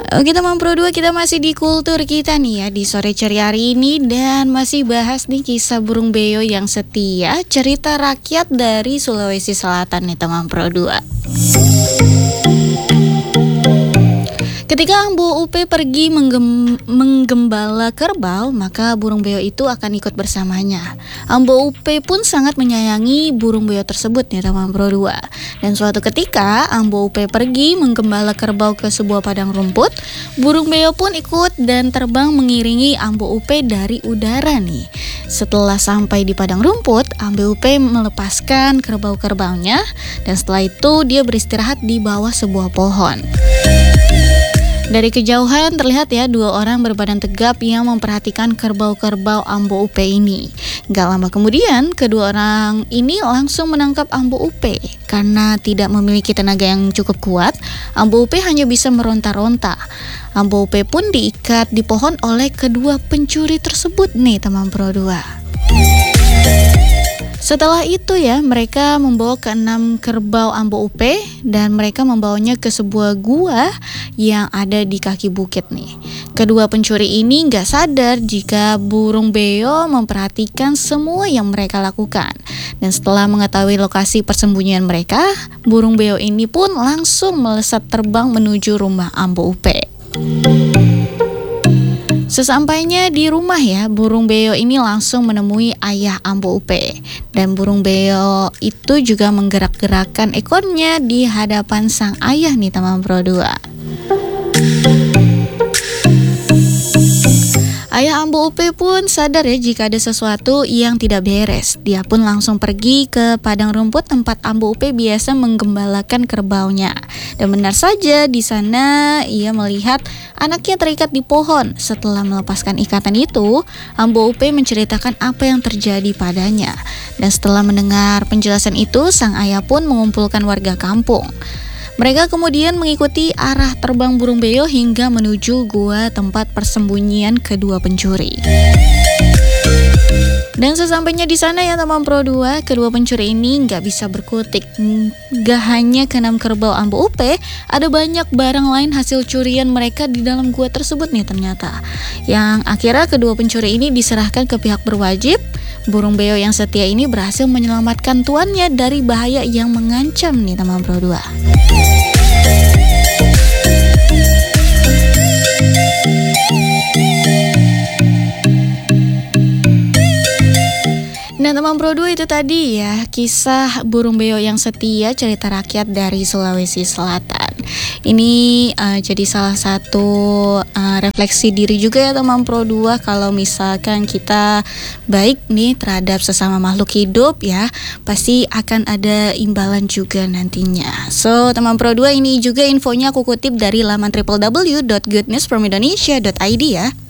Oke teman Pro 2, kita masih di kultur kita nih ya di sore ceria hari ini. Dan masih bahas nih kisah burung beo yang setia, cerita rakyat dari Sulawesi Selatan nih teman Pro 2. Ketika Ambo Upe pergi menggembala kerbau, maka burung beo itu akan ikut bersamanya. Ambo Upe pun sangat menyayangi burung beo tersebut nih teman Pro 2. Dan suatu ketika Ambo Upe pergi menggembala kerbau ke sebuah padang rumput, burung beo pun ikut dan terbang mengiringi Ambo Upe dari udara nih. Setelah sampai di padang rumput, Ambo Upe melepaskan kerbau-kerbaunya dan setelah itu dia beristirahat di bawah sebuah pohon. Dari kejauhan terlihat ya dua orang berbadan tegap yang memperhatikan kerbau-kerbau Ambo Upe ini. Gak lama kemudian, kedua orang ini langsung menangkap Ambo Upe. Karena tidak memiliki tenaga yang cukup kuat, Ambo Upe hanya bisa meronta-ronta. Ambo Upe pun diikat di pohon oleh kedua pencuri tersebut nih teman Pro 2. Setelah itu ya, mereka membawa ke-6 kerbau Ambo Upe dan mereka membawanya ke sebuah gua yang ada di kaki bukit nih. Kedua pencuri ini gak sadar jika burung beo memperhatikan semua yang mereka lakukan. Dan setelah mengetahui lokasi persembunyian mereka, burung beo ini pun langsung melesat terbang menuju rumah Ambo Upe. Sesampainya di rumah ya, burung beo ini langsung menemui ayah Ambo Upe. Dan burung beo itu juga menggerak-gerakkan ekornya di hadapan sang ayah nih teman Pro 2. Ayah Ambo Upe pun sadar ya jika ada sesuatu yang tidak beres. Dia pun langsung pergi ke padang rumput tempat Ambo Upe biasa menggembalakan kerbaunya. Dan benar saja di sana ia melihat anaknya terikat di pohon. Setelah melepaskan ikatan itu, Ambo Upe menceritakan apa yang terjadi padanya. Dan setelah mendengar penjelasan itu, sang ayah pun mengumpulkan warga kampung. Mereka kemudian mengikuti arah terbang burung beo hingga menuju gua tempat persembunyian kedua pencuri. Dan sesampainya di sana ya teman Pro 2, kedua pencuri ini nggak bisa berkutik. Gak hanya ke-6 kerbau Ambo Upe, ada banyak barang lain hasil curian mereka di dalam gua tersebut nih ternyata. Yang akhirnya kedua pencuri ini diserahkan ke pihak berwajib. Burung beo yang setia ini berhasil menyelamatkan tuannya dari bahaya yang mengancam nih teman Pro 2. Nah teman Pro 2, itu tadi ya kisah burung beo yang setia, cerita rakyat dari Sulawesi Selatan. Ini jadi salah satu refleksi diri juga ya teman Pro 2. Kalau misalkan kita baik nih terhadap sesama makhluk hidup ya, pasti akan ada imbalan juga nantinya. So teman Pro 2, ini juga infonya aku kutip dari laman www.goodnewsfromindonesia.id ya.